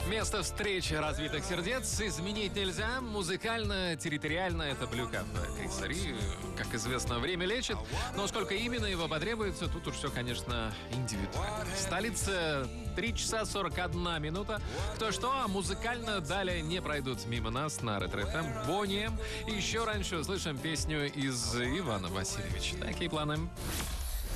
Место встречи разбитых сердец изменить нельзя. Музыкально, территориально это Blue Cafe Кейсари. Как известно, время лечит. Но сколько именно его потребуется, тут уж все, конечно, индивидуально. Столица 3 часа 41 минута. Кто что, а музыкально далее не пройдут мимо нас на Ретро-ФМ. Бонни. И еще раньше услышим песню из Ивана Васильевича. Такие планы.